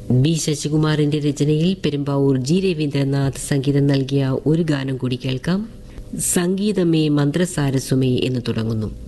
B ശശികുമാറിന്റെ രചനയിൽ Perumbavoor G Ravindranath സംഗീതം നൽകിയ ഒരു ഗാനം കൂടി കേൾക്കാം. സംഗീതമേ മന്ത്രസാരസ്വമേ എന്ന് തുടങ്ങുന്നു.